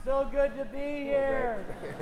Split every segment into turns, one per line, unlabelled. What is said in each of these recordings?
so good to be here.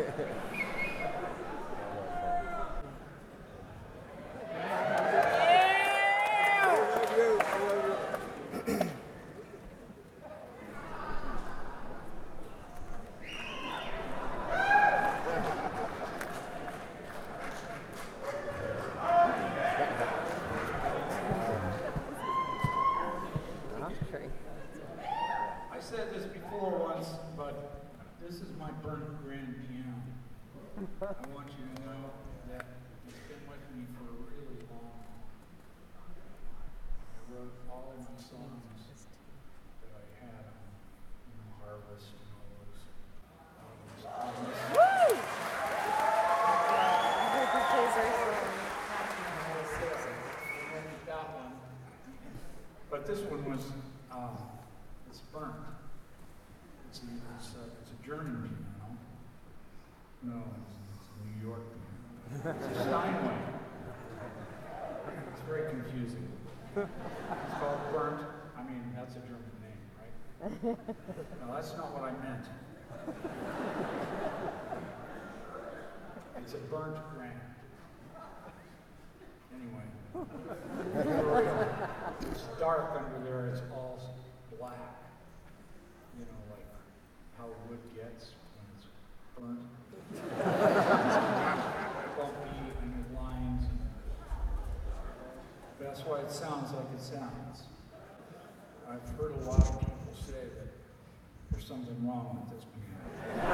I said this before once, but this is my burnt grand piano. I want you to know that it's been with me for a really long time. I wrote all of my songs that I had on Harvest and all those. That one. But this one was, it's burnt. It's a German piano. No, it's a New York piano. It's a Steinway. It's very confusing. It's called burnt. I mean, that's a German name, right? No, that's not what I meant. It's a burnt grand. Anyway, it's dark under there. It's all black. You know, like how wood gets when it's burnt. Bumpy and the lines. That's why it sounds like it sounds. I've heard a lot of people say that there's something wrong with this piano.